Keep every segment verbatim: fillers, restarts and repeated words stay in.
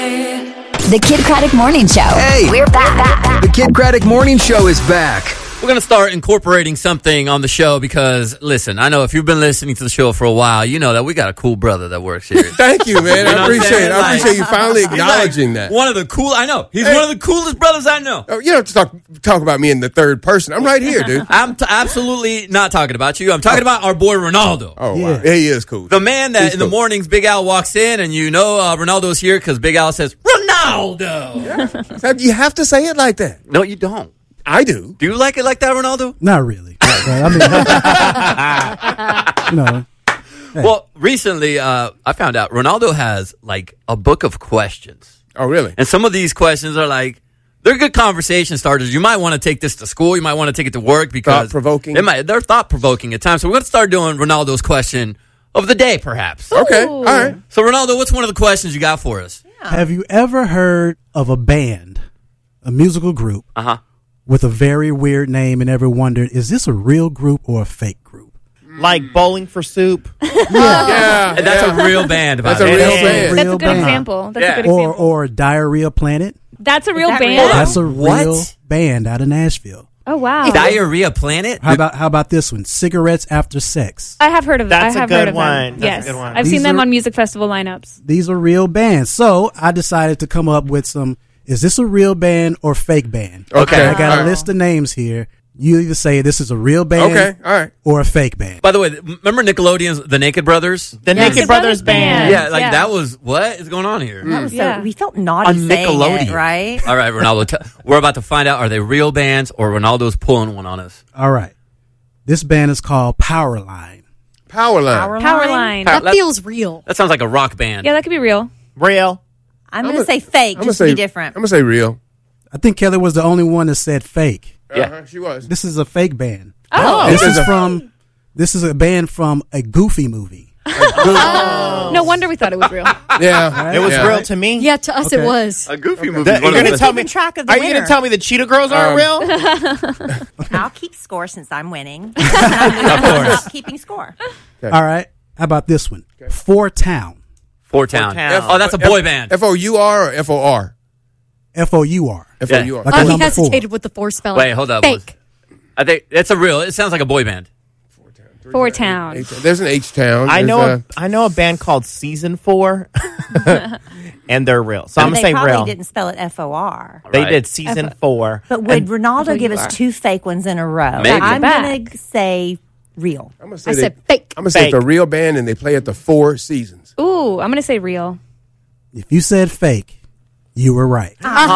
The Kid Craddock Morning Show. Hey, we're back. The Kid Craddock Morning Show is back. We're going to start incorporating something on the show because, listen, I know if you've been listening to the show for a while, you know that we got a cool brother that works here. Thank you, man. You know I appreciate it. like, I appreciate you finally acknowledging like that. One of the cool, I know. He's hey. one of the coolest brothers I know. Oh, you don't have to talk, talk about me in the third person. I'm right here, dude. I'm t- absolutely not talking about you. I'm talking oh. about our boy Ronaldo. Oh, yeah. wow. Yeah, he is cool. The man that He's in cool. the mornings Big Al walks in and you know uh, Ronaldo's here because Big Al says, Ronaldo. Yeah. You have to say it like that. No, you don't. I do. Do you like it like that, Ronaldo? Not really. But, I mean, you know. Hey. Well, recently uh, I found out Ronaldo has like a book of questions. Oh, really? And some of these questions are like, they're good conversation starters. You might want to take this to school. You might want to take it to work because thought-provoking. They might, they're thought-provoking at times. So we're going to start doing Ronaldo's question of the day, perhaps. Okay, all right. So, Ronaldo, what's one of the questions you got for us? Yeah. Have you ever heard of a band, a musical group, uh-huh. with a very weird name and ever wondered, is this a real group or a fake group? Like Bowling for Soup? yeah. yeah. That's yeah. a real band. That's a it. real That's band. A real That's a good band. example. That's yeah. a good Or, example. or Diarrhea Planet. That's a real that band? real? That's a What? real band out of Nashville. Oh, wow. Diarrhea Planet? How about how about this one? Cigarettes After Sex. I have heard of That's I have a good heard of one. them. That's yes. a good one. I've These seen them are- on music festival lineups. These are real bands. So I decided to come up with some, is this a real band or fake band? Okay. I got All a right. list of names here. You either say this is a real band Okay, all right. or a fake band. By the way, remember Nickelodeon's The Naked Brothers? The Yes. Naked Brothers Band. Yeah, like Yeah. that was, what is going on here? That was so, Yeah. we felt naughty On saying Nickelodeon. it, right? All right, Ronaldo, t- we're about to find out, are they real bands or Ronaldo's pulling one on us? All right. This band is called Powerline. Powerline. Powerline. Power- That feels real. That sounds like a rock band. Yeah, that could be real. Real. I'm, I'm going to a- say fake, I'm just gonna to say be different. I'm gonna say real. I think Kelly was the only one that said fake. Yeah. Uh-huh, she was. This is a fake band. Oh. This This is is a- from this is a band from a Goofy movie. No wonder we thought it was real. Yeah, It was yeah. real to me. Yeah, to us Okay. it was. A goofy movie. The- is one you're of gonna the tell best- me? Track of the Are you winner. going to tell me the Cheetah Girls aren't Um, real? I'll keep score since I'm winning. Of course. Keeping score. All right. How about this one? Four Town. Four Town. Town. Oh, that's a boy band. F O U R or F O R? F O U R. F O U R. Like Oh, a he number four. hesitated with the four spelling. Wait, hold up. Fake. I think it's a real, it sounds like a boy band. Four Town. H- There's an H Town. I There's know a- a, I know a band called Season four, and they're real. So I'm And going to they say probably real. didn't spell it F O R. They Right. did Season four. But would And Ronaldo give us F O U R. two fake ones in a row? Maybe. I'm Back. going to say real. I'm gonna say I they- said fake. I'm gonna say it's a Fake. real band and they play at the Four Seasons. Ooh, I'm going to say real. If you said fake, you were right.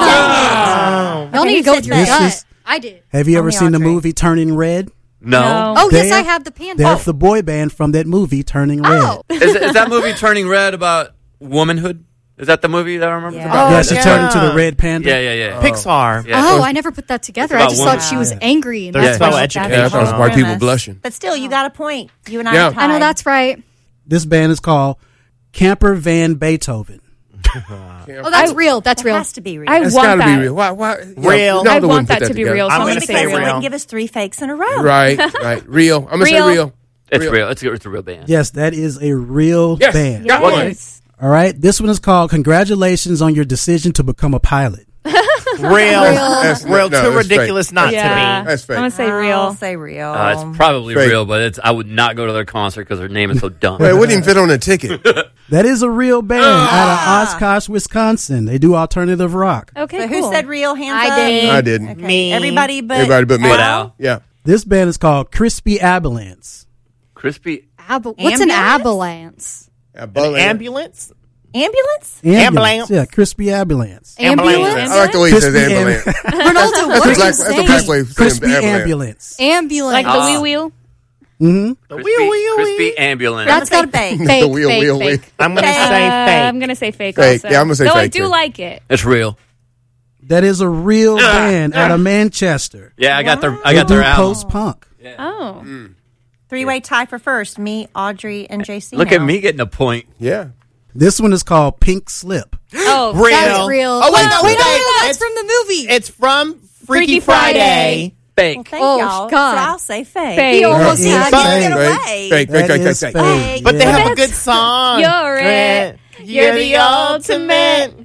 Y'all Okay, need who to go said with your fake? gut. This is- I did. Have you ever Only seen the Andre. movie Turning Red? No. No. Oh, yes, They're- I have the panda. They're the boy band from that movie, Turning Red. Oh. Is, is that movie Turning Red about womanhood? Is that the movie that I remember? Yeah. About? yeah, Oh, she yeah. turned into the red panda. Yeah, yeah, yeah. Pixar. Yeah. Oh, I never put that together. I about just women. thought she was Yeah. angry. And There's that's no why she- education. Yeah, I thought it was the white people premise. blushing. But still, you got a point. You and I Yeah. are tied. I know that's right. This band is called Camper Van Beethoven. Oh, that's I- real. That's It real. has to be real. I It's want gotta that. be real. Why? Why? Real. Ronaldo I wouldn't want put that to be together. real. I'm So gonna Only say because they real. wouldn't give us three fakes in a row. Right, right. Real. I'm gonna Real. say real. It's real. It's, it's a real band. Yes, that is a real Yes. band. Got one. Yes. All right. This one is called Congratulations on Your Decision to Become a Pilot. Real. That's- Real. no, Too that's ridiculous not Yeah. to me. That's fake. I'm going to say I'll real. say real. Uh, it's probably Fake. real, but it's, I would not go to their concert because their name is so dumb. Wait, it wouldn't even fit on a ticket. That is a real band Ah. out of Oshkosh, Wisconsin. They do alternative rock. Okay, so cool. who said real? Hands I up. did. I didn't. Okay. Me. Everybody but Everybody but me. But Al. Yeah. This band is called Crispy Abalance. Crispy. Ab- What's an Ambulance? abalance? Yeah, An ambulance? Ambulance? Ambulance. Yeah, Crispy Ambulance. Ambulance? I like the way he says Crispy ambulance. Ronaldo, what That's are a black, you that's a black saying? way of saying Crispy ambulance. Ambulance. Ambulance. Like the Ah. wee wheel? Mm-hmm. The Crispy, wheel, wheel, crispy wheel. ambulance. That's I'm got gonna say fake. fake. The wheel, fake, wheel, fake. wheel. I'm going to Fake. say Uh, fake. I'm going to say fake, Fake. also. Yeah, I'm gonna say Though I fake, do too. like it. It's real. That is a real band out of Manchester. Yeah, I got their I They got do their album. post punk. Oh. Three-way tie for first. Me, Audrey, and J C. Look now. at me getting a point. Yeah. This one is called Pink Slip. Oh, Real. That's real. Oh, wait, no, wait, no, fake. no, that's It's- from the movie. It's from Freaky, Freaky Friday. Friday. Well, Fake. thank Oh, y'all. God. So I'll say fake. Fake. He almost Yeah, had yeah, it. Get Fake. away. Fake. That Fake. Fake. is Fake. fake. But they Yeah. have a good song. You're it. You're the ultimate.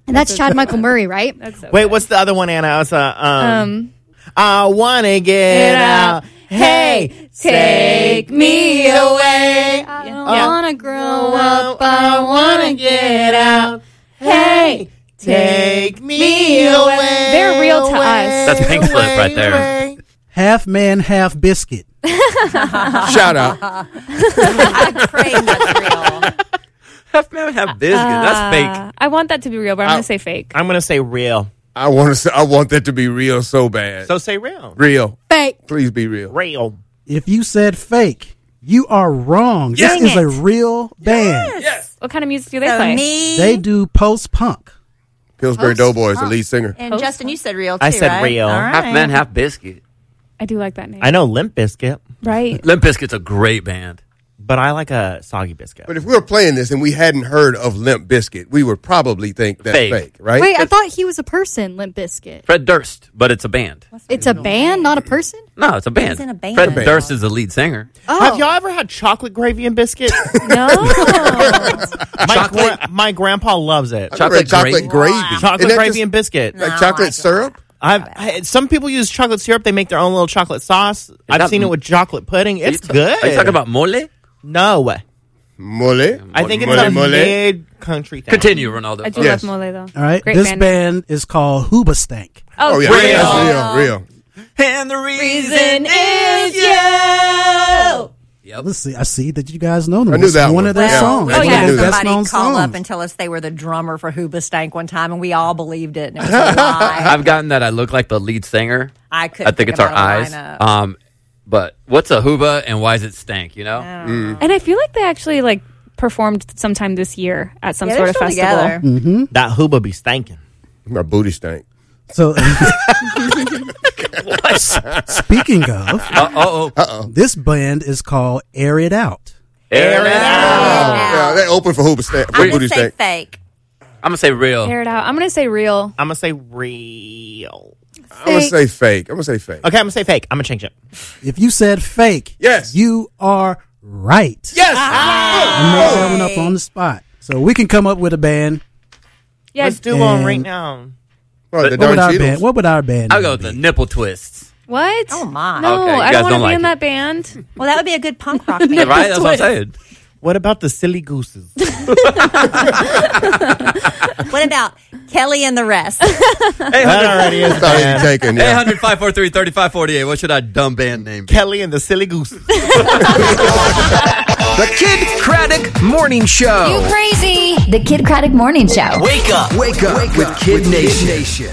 And that's Chad Michael Murray, right? That's so Wait, good. what's the other one, Anna? I was, uh, um, Um, I want to get out. Hey, take me away. I don't Yeah. want to grow up. I want to get out. Hey, take me away. They're real to us. That's Pink Slip right there. away. Half man, half biscuit. Shout out. I pray that's real. Half man, half biscuit. That's fake. Uh, I want that to be real, but I'm I- going to say fake. I'm going to say real. I want to. Say, I want that to be real so bad. So say real. real. Fake. Please be real. Real. If you said fake, you are wrong. This Dang is a it. real band. Yes. What kind of music do they So play? me They do post punk. Pillsbury Post- Doughboys, the oh. lead singer. and Post- Justin, you said real too, I said right? real. All right. Half man, half biscuit. I do like that name. I know Limp Bizkit, Right. Limp Bizkit's a great band. but I like a soggy biscuit. But if we were playing this and we hadn't heard of Limp Bizkit, we would probably think that's Fake. fake, right? Wait, I thought he was a person, Limp Bizkit. Fred Durst, but it's a band. It's a band, not a person? No, it's a band. He's in a band. Fred Band. Durst is the lead singer. Oh. Have y'all ever had chocolate gravy and biscuit? No. my, Chocolate- gra- my grandpa loves it. I've read Chocolate chocolate gravy. gravy. Chocolate Isn't that gravy just and biscuit. like No, chocolate I syrup. I've I, some people use chocolate syrup. They make their own little chocolate sauce. I've that seen it m- with chocolate pudding. Are you It's ta- good. Are you talking about mole? no? Mole. I think it's mole, a mole. mid country thing. Continue, Ronaldo. I do Yes. love Mole, though. All right. Great this band. band is called Hoobastank. Oh, Oh yeah, Real. that's real, real. And the reason is you. Yep. Let's see. I see that you guys know them. I knew It's that one one. of their Yeah. songs. Oh, One yeah. of their best Somebody known call songs. up and tell us they were the drummer for Hoobastank one time, and we all believed it. And it was a lie. I've gotten that I look like the lead singer. I couldn't I think it's our about a eyes. lineup. Um, but what's a hooba and why is it stank? You know, And I feel like they actually like performed sometime this year at some Yeah, sort they're of still festival. together. That hooba be stanking. My booty stank. So, speaking of, uh oh, this band is called Air It Out. air it out. Yeah, they open for Hooba stank. I'm For booty gonna say stank. fake. I'm gonna say real. Air it out. I'm gonna say real. I'm gonna say real. I'm gonna say fake. I'm gonna say fake. Okay, I'm gonna say fake. I'm gonna change it. If you said fake, Yes. you are right. Yes. I made that one up on the spot. So we can come up with a band. Yeah. Let's do one And- right now. Oh, the What would darn our Cheetos. band? What would our band? I'll go name with the be? nipple twists. What? Oh, my. No, Okay, you I guys don't want don't to be like in it. that band. Well, that would be a good punk rock band. Right? That's what I'm saying. What about the silly gooses? What about Kelly and the rest? that already is Thought bad. he'd taken. eight Yeah. hundred, five four three, three five four eight. What should our dumb band name be? Kelly and the silly gooses. The Kid Craddock Morning Show. Crazy. The Kid Craddock Morning Show. Wake up. Wake up with Kid Nation.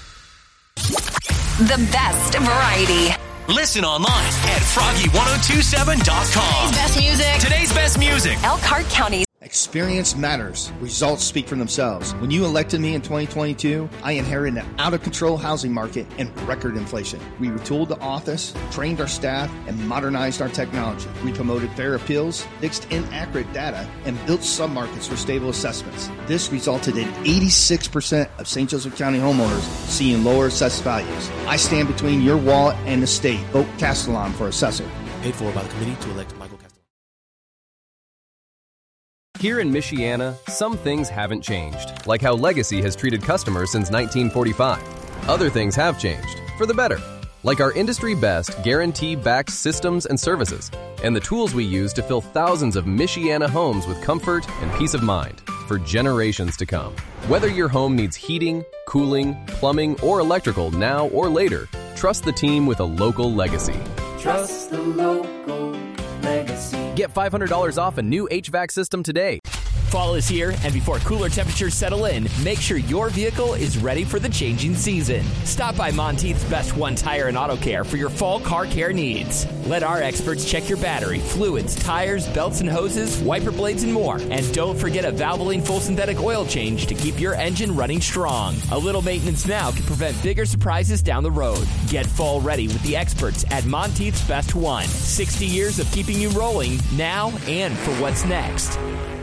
The best variety. Listen online at froggy ten twenty-seven dot com. Best music. Today's best music. Elkhart County. Experience matters. Results speak for themselves. When you elected me in twenty twenty-two, I inherited an out-of-control housing market and record inflation. We retooled the office, trained our staff, and modernized our technology. We promoted fair appeals, fixed inaccurate data, and built submarkets for stable assessments. This resulted in eighty-six percent of Saint Joseph County homeowners seeing lower assessed values. I stand between your wallet and the state. Vote Castellon for assessor. Paid for by the committee to elect Michael Castellano. Here in Michiana, some things haven't changed, like how Legacy has treated customers since nineteen forty-five. Other things have changed, for the better, like our industry-best guarantee-backed systems and services, and the tools we use to fill thousands of Michiana homes with comfort and peace of mind for generations to come. Whether your home needs heating, cooling, plumbing, or electrical now or later, trust the team with a local Legacy. Trust the local Legacy. Get five hundred dollars off a new H V A C system today. Fall is here, and before cooler temperatures settle in, make sure your vehicle is ready for the changing season. Stop by Monteith's Best One Tire and Auto Care for your fall car care needs. Let our experts check your battery, fluids, tires, belts and hoses, wiper blades, and more. And don't forget a Valvoline full synthetic oil change to keep your engine running strong. A little maintenance now can prevent bigger surprises down the road. Get fall ready with the experts at Monteith's Best One. sixty years of keeping you rolling now and for what's next.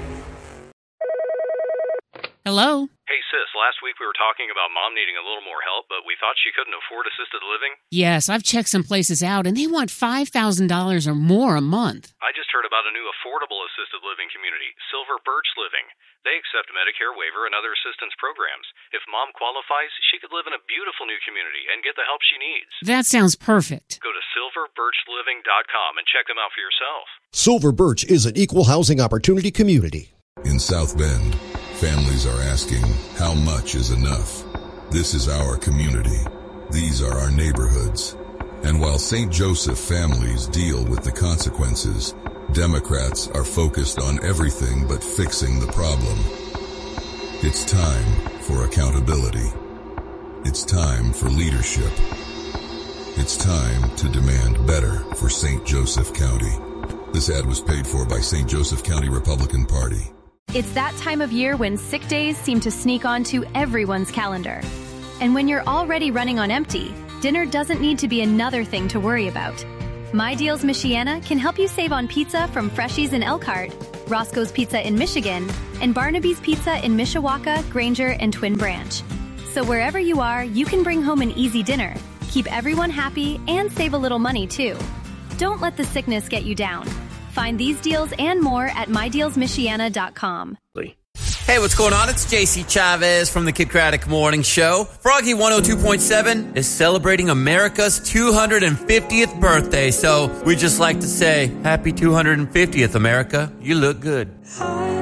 Hello? Hey, sis, last week we were talking about Mom needing a little more help, but we thought she couldn't afford assisted living. Yes, I've checked some places out, and they want five thousand dollars or more a month. I just heard about a new affordable assisted living community, Silver Birch Living. They accept Medicare waiver and other assistance programs. If Mom qualifies, she could live in a beautiful new community and get the help she needs. That sounds perfect. Go to silver birch living dot com and check them out for yourself. Silver Birch is an equal housing opportunity community. In South Bend, families are asking, how much is enough? This is our community. These are our neighborhoods. And while Saint Joseph families deal with the consequences, Democrats are focused on everything but fixing the problem. It's time for accountability. It's time for leadership. It's time to demand better for Saint Joseph County. This ad was paid for by Saint Joseph County Republican Party. It's that time of year when sick days seem to sneak onto everyone's calendar. And when you're already running on empty, dinner doesn't need to be another thing to worry about. My Deals Michiana can help you save on pizza from Freshies in Elkhart, Roscoe's Pizza in Michigan, and Barnaby's Pizza in Mishawaka, Granger, and Twin Branch. So wherever you are, you can bring home an easy dinner, keep everyone happy, and save a little money too. Don't let the sickness get you down. Find these deals and more at my deals michiana dot com. Hey, what's going on? It's J C Chavez from the Kid Craddock Morning Show. Froggy one oh two point seven is celebrating America's two hundred fiftieth birthday. So we just like to say, happy two hundred fiftieth, America. You look good.